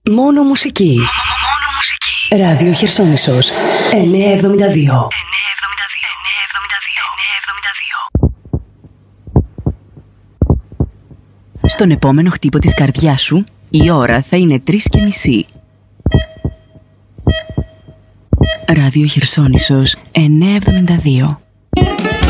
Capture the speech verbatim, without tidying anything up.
Μόνο μουσική. Μόνο μουσική. Ράδιο Χερσόνησος εννιακόσια εβδομήντα δύο. Στον επόμενο χτύπο της καρδιάς σου, η ώρα θα είναι τρεις και μισή. Ράδιο Χερσόνησος εννιακόσια εβδομήντα δύο.